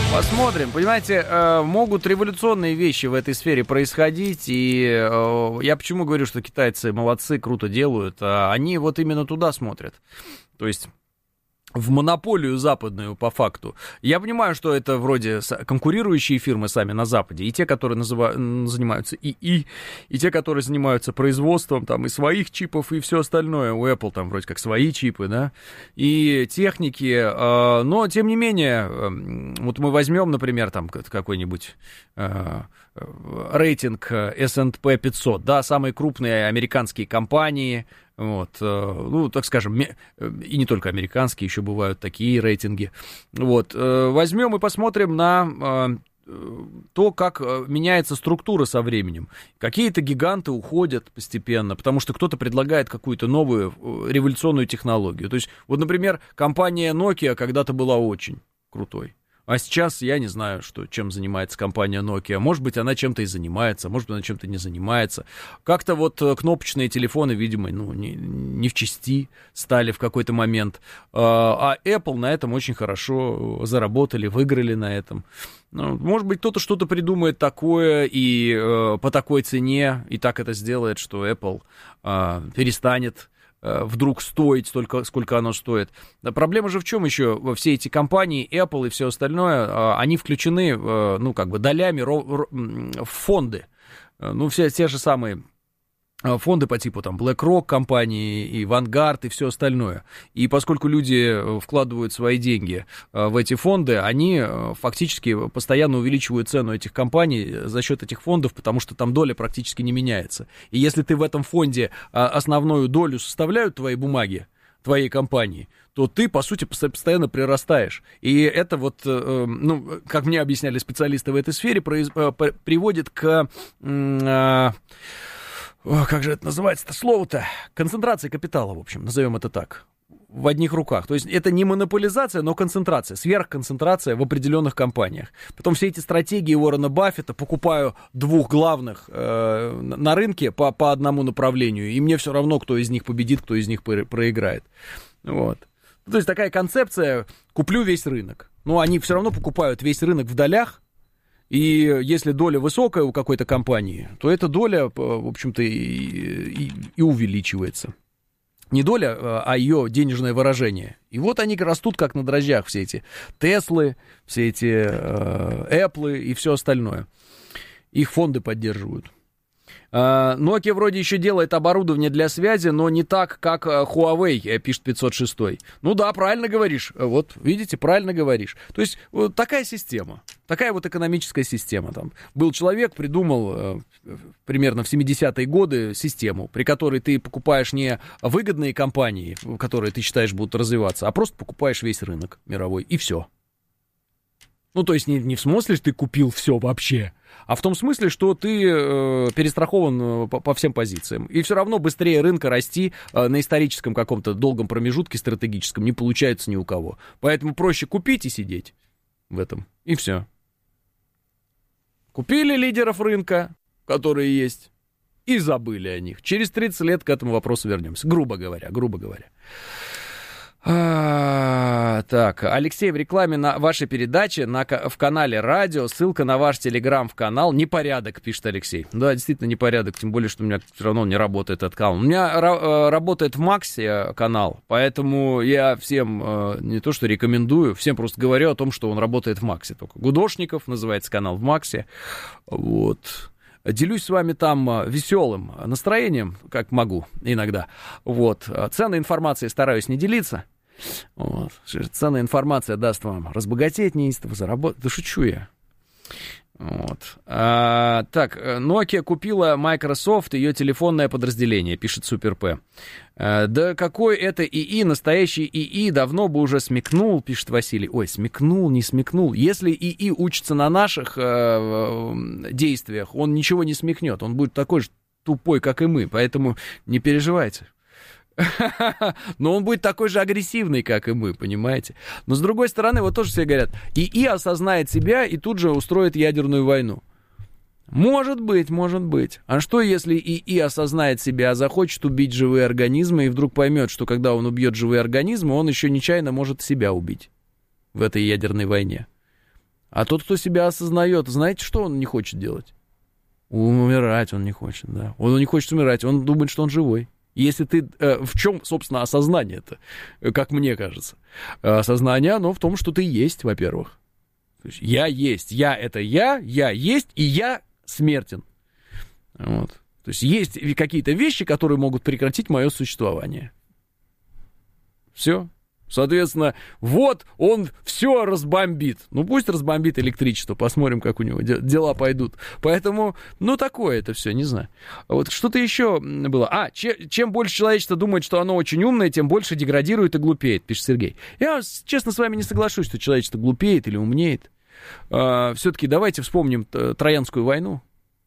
Посмотрим. Понимаете, могут революционные вещи в этой сфере происходить, и я почему говорю, что китайцы молодцы, круто делают, они вот именно туда смотрят. То есть в монополию западную по факту. Я понимаю, что это вроде конкурирующие фирмы сами на Западе, и те, которые занимаются ИИ, и те, которые занимаются производством там и своих чипов, и все остальное. У Apple там вроде как свои чипы, да, и техники, но тем не менее, вот мы возьмем, например, там какой-нибудь рейтинг S&P 500, да, самые крупные американские компании. Вот, ну, так скажем, и не только американские, еще бывают такие рейтинги. Вот, возьмем и посмотрим на то, как меняется структура со временем. Какие-то гиганты уходят постепенно, потому что кто-то предлагает какую-то новую революционную технологию. То есть, вот, например, компания Nokia когда-то была очень крутой. А сейчас я не знаю, чем занимается компания Nokia. Может быть, она чем-то и занимается, может быть, она чем-то не занимается. Как-то вот кнопочные телефоны, видимо, не в чести стали в какой-то момент. А Apple на этом очень хорошо заработали, выиграли на этом. Может быть, кто-то что-то придумает такое и по такой цене, и так это сделает, что Apple перестанет вдруг стоить столько, сколько оно стоит. Проблема же в чем еще? Все эти компании, Apple и все остальное, они включены, ну, как бы долями в фонды. Ну, все те же самые фонды по типу там BlackRock компании и Vanguard и все остальное. И поскольку люди вкладывают свои деньги в эти фонды, они фактически постоянно увеличивают цену этих компаний за счет этих фондов, потому что там доля практически не меняется. И если ты в этом фонде основную долю составляют твои бумаги, твоей компании, то ты, по сути, постоянно прирастаешь. И это вот, ну, как мне объясняли специалисты в этой сфере, приводит к... как же это называется-то слово-то? Концентрация капитала, в общем, назовем это так, в одних руках. То есть это не монополизация, но концентрация, сверхконцентрация в определенных компаниях. Потом все эти стратегии Уоррена Баффета: покупаю двух главных на рынке по одному направлению, и мне все равно, кто из них победит, кто из них проиграет. Вот. То есть такая концепция: куплю весь рынок. Но они все равно покупают весь рынок в долях. И если доля высокая у какой-то компании, то эта доля, в общем-то, и увеличивается. Не доля, а ее денежное выражение. И вот они растут как на дрожжах, все эти Теслы, все эти Apple и все остальное. Их фонды поддерживают. Nokia вроде еще делает оборудование для связи, но не так, как Huawei, пишет 506. Ну да, правильно говоришь. Вот, видите, правильно говоришь. То есть вот такая система, такая вот экономическая система. Там был человек, придумал примерно в 70-е годы систему, при которой ты покупаешь не выгодные компании, которые ты считаешь будут развиваться, а просто покупаешь весь рынок мировой, и все. Ну, то есть не в смысле, что ты купил все вообще, а в том смысле, что ты перестрахован по всем позициям. И все равно быстрее рынка расти на историческом каком-то долгом промежутке стратегическом не получается ни у кого. Поэтому проще купить и сидеть в этом, и все. Купили лидеров рынка, которые есть, и забыли о них. Через 30 лет к этому вопросу вернемся, грубо говоря. Так, Алексей, в рекламе на вашей передаче в канале радио, ссылка на ваш телеграм в канал. Непорядок, пишет Алексей. Да, действительно непорядок, тем более, что у меня все равно не работает этот канал. У меня работает в Максе канал, поэтому я всем не то что рекомендую, всем просто говорю о том, что он работает в Максе. Только Гудошников называется канал в Максе. Вот. Делюсь с вами там веселым настроением, как могу иногда. Вот. Ценной информацией стараюсь не делиться. Вот. Ценная информация даст вам разбогатеть неистово, заработать. Да шучу я. Вот. Так, Nokia купила Microsoft, ее телефонное подразделение, пишет Супер П. Да какой это ИИ, настоящий ИИ давно бы уже смекнул, пишет Василий. Ой, смекнул, не смекнул. Если ИИ учится на наших действиях, он ничего не смекнет, он будет такой же тупой, как и мы, поэтому не переживайте. Но он будет такой же агрессивный, как и мы, понимаете? Но с другой стороны, вот тоже все говорят, ИИ осознает себя и тут же устроит ядерную войну. Может быть. А что, если ИИ осознает себя, захочет убить живые организмы и вдруг поймет, что когда он убьет живые организмы, он еще нечаянно может себя убить в этой ядерной войне? А тот, кто себя осознает, знаете, что он не хочет делать? Умирать он не хочет, да. Он не хочет умирать, он думает, что он живой. Если ты... в чем, собственно, осознание-то, как мне кажется? Осознание, оно в том, что ты есть, во-первых. То есть я есть, я это я есть, и я смертен. Вот. То есть есть какие-то вещи, которые могут прекратить мое существование. Все. Соответственно, вот он все разбомбит. Ну, пусть разбомбит электричество, посмотрим, как у него дела пойдут. Поэтому, ну, такое это все, не знаю. Вот что-то еще было. Чем больше человечество думает, что оно очень умное, тем больше деградирует и глупеет, пишет Сергей. Я, честно, с вами не соглашусь, что человечество глупеет или умнеет. Все-таки давайте вспомним Троянскую войну.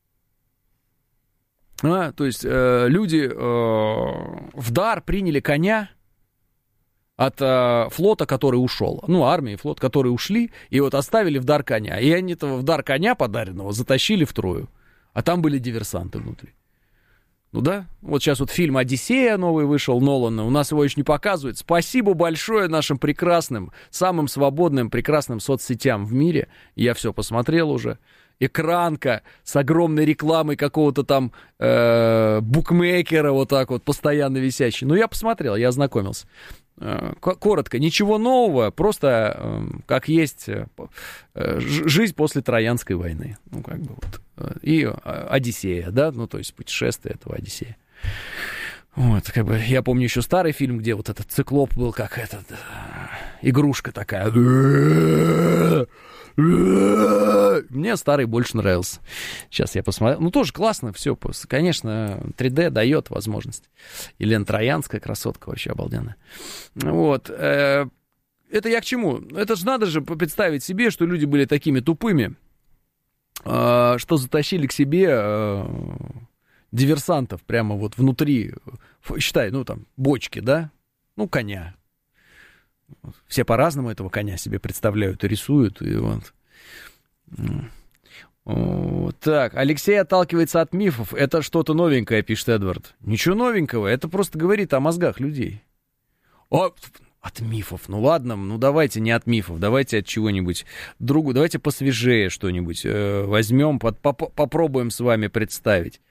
То есть люди в дар приняли коня от флота, который ушел. Ну, армия и флот, которые ушли, и вот оставили в дар коня. И они этого в дар коня подаренного затащили в Трою. А там были диверсанты внутри. Ну да, вот сейчас вот фильм «Одиссея» новый вышел, Нолана, у нас его еще не показывают. Спасибо большое нашим прекрасным, самым свободным, прекрасным соцсетям в мире. Я все посмотрел уже. Экранка с огромной рекламой какого-то там букмекера, вот так вот, постоянно висящий. Ну, я посмотрел, я ознакомился. Коротко, ничего нового, просто как есть жизнь после Троянской войны. Ну, как бы вот. И Одиссея, да, ну, то есть путешествие этого Одиссея. Вот, как бы, я помню еще старый фильм, где вот этот циклоп был, как этот, игрушка такая. Мне старый больше нравился. Сейчас я посмотрел. Ну, тоже классно все. Конечно, 3D дает возможность. Елена Троянская, красотка вообще обалденная. Вот. Это я к чему? Это же надо же представить себе, что люди были такими тупыми, что затащили к себе диверсантов прямо вот внутри, считай, ну, там, бочки, да? Ну, коня. Все по-разному этого коня себе представляют и рисуют. И вот. Так, Алексей отталкивается от мифов. Это что-то новенькое, пишет Эдвард. Ничего новенького, это просто говорит о мозгах людей. От мифов. Ну ладно, ну давайте не от мифов, давайте от чего-нибудь другого. Давайте посвежее что-нибудь возьмем, попробуем с вами представить.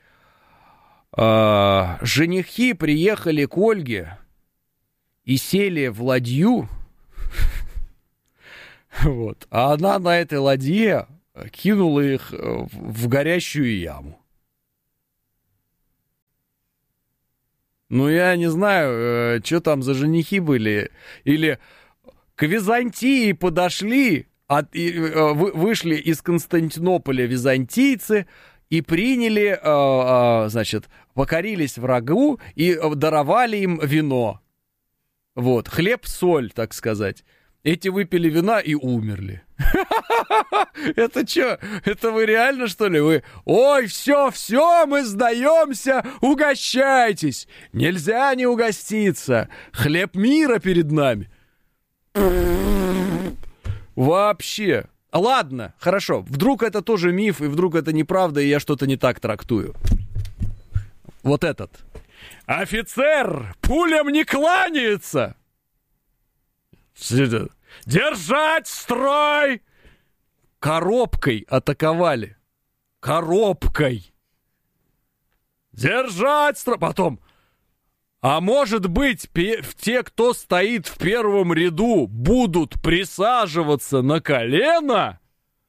Женихи приехали к Ольге и сели в ладью, вот, а она на этой ладье кинула их в горящую яму. Ну, я не знаю, что там за женихи были. Или к Византии подошли, вышли из Константинополя византийцы и приняли, значит, покорились врагу и даровали им вино. Вот, хлеб-соль, так сказать. Эти выпили вина и умерли. Это что? Это вы реально, что ли? Вы, ой, все, мы сдаемся, угощайтесь. Нельзя не угоститься. Хлеб мира перед нами. Вообще. Ладно, хорошо. Вдруг это тоже миф, и вдруг это неправда, и я что-то не так трактую. Вот этот. Офицер пулям не кланяется. Держать строй! Коробкой атаковали. Коробкой. Держать строй. Потом. А может быть, те, кто стоит в первом ряду, будут присаживаться на колено?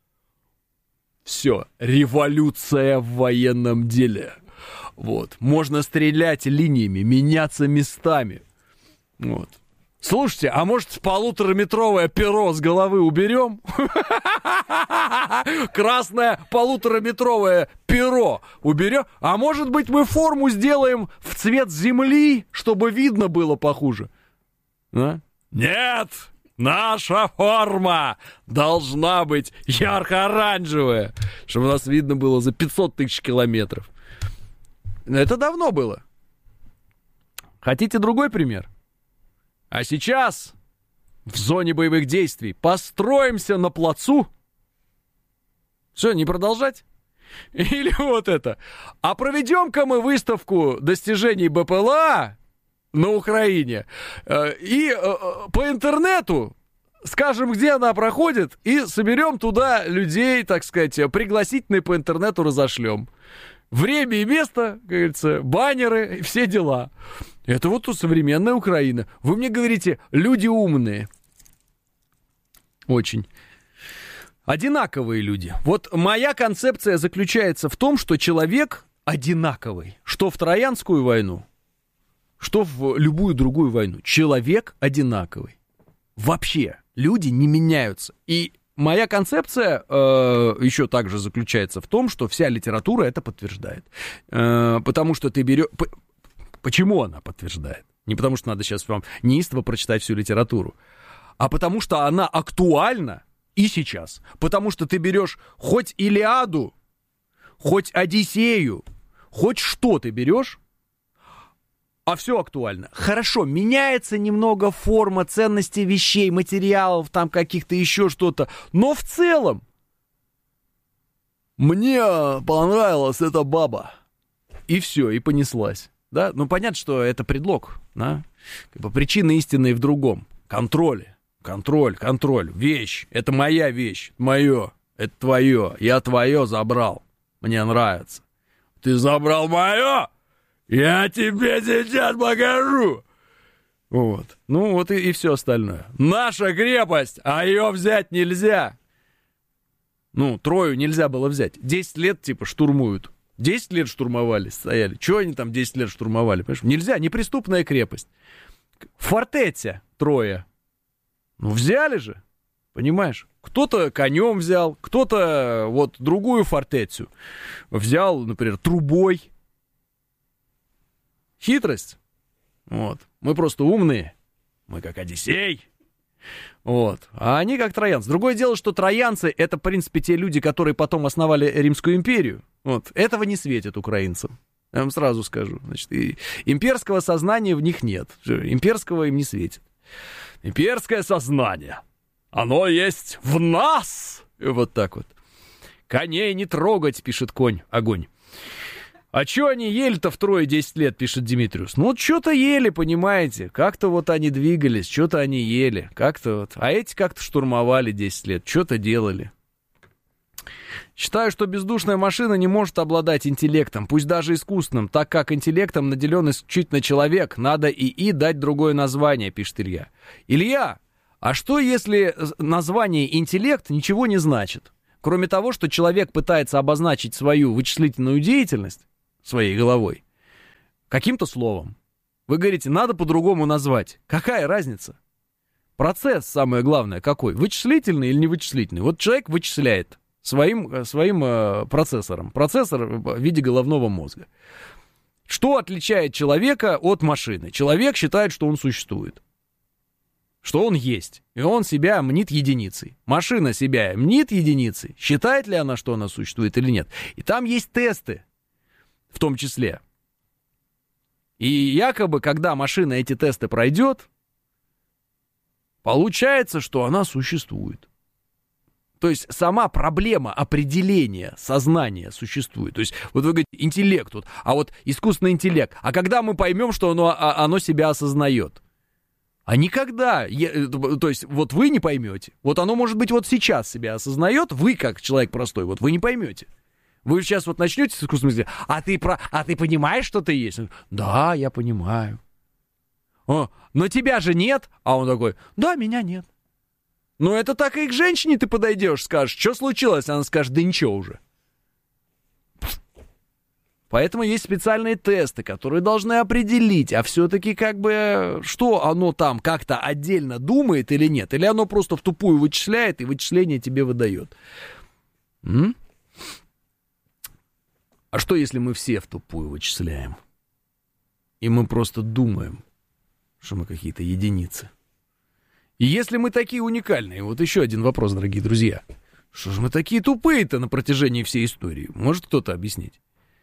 Все. Революция в военном деле. Вот. Можно стрелять линиями, меняться местами. Вот. Слушайте, а может 1,5-метровое перо с головы уберем? Красное 1,5-метровое перо уберем? А может быть мы форму сделаем в цвет земли, чтобы видно было похуже? А? Нет! Наша форма должна быть ярко-оранжевая, чтобы нас видно было за 500 тысяч километров. Это давно было. Хотите другой пример? А сейчас, в зоне боевых действий, построимся на плацу. Что, не продолжать? Или вот это. А проведем-ка мы выставку достижений БПЛА на Украине. И по интернету скажем, где она проходит, и соберем туда людей, так сказать, пригласительные по интернету разошлем. Время и место, как говорится, баннеры и все дела. Это вот современная Украина. Вы мне говорите, люди умные. Очень. Одинаковые люди. Вот моя концепция заключается в том, что человек одинаковый. Что в Троянскую войну, что в любую другую войну. Человек одинаковый. Вообще, люди не меняются. И моя концепция еще также заключается в том, что вся литература это подтверждает. Потому что ты берешь... Почему она подтверждает? Не потому что надо сейчас вам неистово прочитать всю литературу, а потому что она актуальна и сейчас. Потому что ты берешь хоть Илиаду, хоть Одиссею, хоть что ты берешь, а все актуально. Хорошо, меняется немного форма, ценности вещей, материалов, там каких-то еще что-то, но в целом мне понравилась эта баба. И все, и понеслась. Да? Ну, понятно, что это предлог. Да? Как бы причина истинная в другом. Контроль. Вещь. Это моя вещь. Мое. Это твое. Я твое забрал. Мне нравится. Ты забрал мое? Я тебе сейчас покажу. Вот. Ну, вот и все остальное. Наша крепость, а ее взять нельзя. Ну, Трою нельзя было взять. 10 лет, типа, штурмуют. 10 лет штурмовали, стояли. Чего они там 10 лет штурмовали? Понимаешь? Нельзя, неприступная крепость. Фортеця Троя. Ну, взяли же, понимаешь? Кто-то конем взял, кто-то вот другую фортецю взял, например, трубой. Хитрость. Вот. Мы просто умные. Мы как Одиссей. Вот. А они как троянцы. Другое дело, что троянцы это, в принципе, те люди, которые потом основали Римскую империю. Вот. Этого не светит украинцам. Я вам сразу скажу. Значит, и имперского сознания в них нет. Имперского им не светит. Имперское сознание. Оно есть в нас. И вот так вот. Коней не трогать, пишет огонь. А что они ели-то в Трое 10 лет, пишет Димитриус? Ну, что-то ели, понимаете. Как-то вот они двигались, что-то они ели. Как-то вот. А эти как-то штурмовали 10 лет, что-то делали. Считаю, что бездушная машина не может обладать интеллектом, пусть даже искусственным, так как интеллектом наделен исключительно человек. Надо ИИ дать другое название, пишет Илья. Илья, а что если название интеллект ничего не значит? Кроме того, что человек пытается обозначить свою вычислительную деятельность своей головой каким-то словом. Вы говорите, надо по-другому назвать. Какая разница? Процесс, самое главное, какой? Вычислительный или невычислительный? Вот человек вычисляет своим процессором. Процессор в виде головного мозга. Что отличает человека от машины? Человек считает, что он существует. Что он есть. И он себя мнит единицей. Машина себя мнит единицей. Считает ли она, что она существует или нет? И там есть тесты. В том числе. И якобы, когда машина эти тесты пройдет, получается, что она существует. То есть сама проблема определения сознания существует. То есть вот вы говорите, интеллект, вот, а вот искусственный интеллект. А когда мы поймем, что оно себя осознает? А никогда. То есть вот вы не поймете. Вот оно, может быть, вот сейчас себя осознает, вы как человек простой, вот вы не поймете. Вы сейчас вот начнете с искусственным интеллектом, а ты понимаешь, что ты есть? Да, я понимаю. Но тебя же нет. А он такой, да, меня нет. Ну, это так и к женщине ты подойдешь, скажешь, что случилось? Она скажет, да ничего уже. Поэтому есть специальные тесты, которые должны определить, а все-таки как бы, что оно там как-то отдельно думает или нет. Или оно просто в тупую вычисляет и вычисление тебе выдает. А что, если мы все в тупую вычисляем? И мы просто думаем, что мы какие-то единицы. И если мы такие уникальные, вот еще один вопрос, дорогие друзья. Что же мы такие тупые-то на протяжении всей истории? Может кто-то объяснить?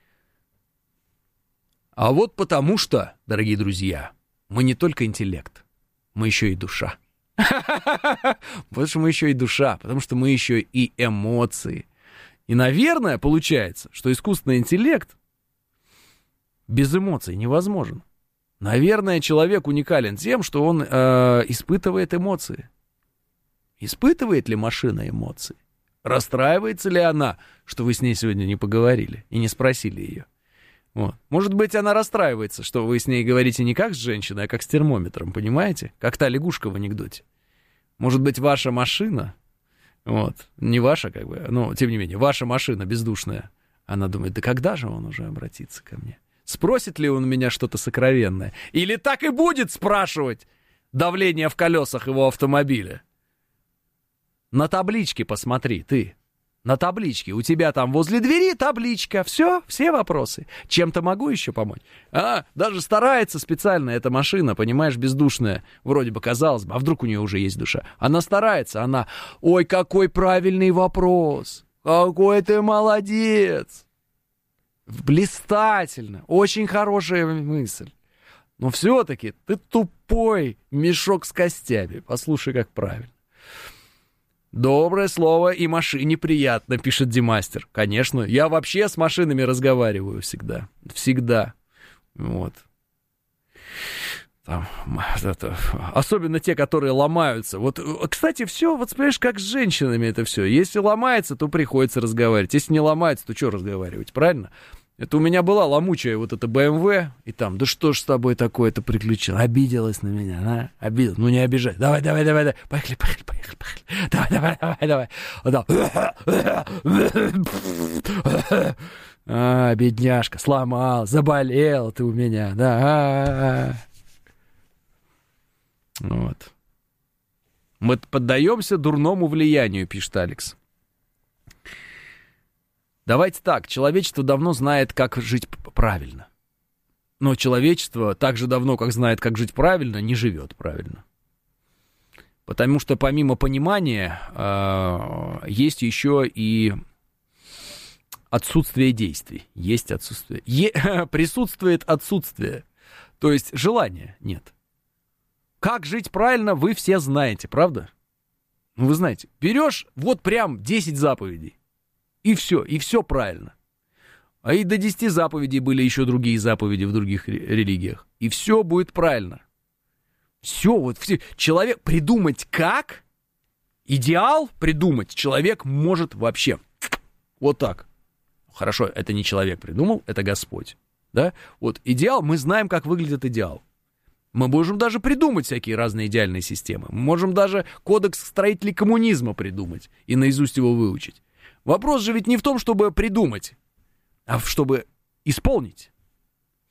А вот потому что, дорогие друзья, мы не только интеллект, мы еще и душа. Потому что мы еще и душа, потому что мы еще и эмоции. И, наверное, получается, что искусственный интеллект без эмоций невозможен. Наверное, человек уникален тем, что он испытывает эмоции. Испытывает ли машина эмоции? Расстраивается ли она, что вы с ней сегодня не поговорили и не спросили ее? Вот. Может быть, она расстраивается, что вы с ней говорите не как с женщиной, а как с термометром, понимаете? Как та лягушка в анекдоте. Может быть, ваша машина, вот, не ваша, как бы, но, тем не менее, ваша машина бездушная, она думает, да когда же он уже обратится ко мне? Спросит ли он меня что-то сокровенное? Или так и будет спрашивать давление в колесах его автомобиля? На табличке посмотри, ты. На табличке. У тебя там возле двери табличка. Все вопросы. Чем-то могу еще помочь? Даже старается специально эта машина, понимаешь, бездушная. Вроде бы казалось бы, а вдруг у нее уже есть душа? Она старается, ой, какой правильный вопрос. Какой ты молодец. Блистательно. Очень хорошая мысль. Но все-таки ты тупой мешок с костями. Послушай, как правильно. Доброе слово и машине приятно, пишет Димастер. Конечно, я вообще с машинами разговариваю всегда. Всегда. Вот. Там, особенно те, которые ломаются. Вот, кстати, все, вот понимаешь, как с женщинами это все. Если ломается, то приходится разговаривать. Если не ломается, то что разговаривать, правильно? Это у меня была ломучая вот эта BMW, и там, да что ж с тобой такое-то приключилось? Обиделась на меня, обиделась. Ну не обижай. Давай. Поехали. Давай. Бедняжка, сломал, заболел ты у меня, да. Вот. Мы поддаемся дурному влиянию, пишет Алекс. Давайте так, человечество давно знает, как жить правильно. Но человечество так же давно, как знает, как жить правильно, не живет правильно. Потому что помимо понимания есть еще и отсутствие действий. Есть отсутствие. Присутствует отсутствие. То есть желания нет. Как жить правильно, вы все знаете, правда? Ну, вы знаете, берешь вот прям 10 заповедей. И все правильно. А и до 10 заповедей были еще другие заповеди в других религиях. И все будет правильно. Все. Человек придумать как? Идеал придумать человек может вообще. Вот так. Хорошо, это не человек придумал, это Господь. Да? Вот идеал, мы знаем, как выглядит идеал. Мы можем даже придумать всякие разные идеальные системы. Мы можем даже кодекс строителей коммунизма придумать и наизусть его выучить. Вопрос же ведь не в том, чтобы придумать, а чтобы исполнить.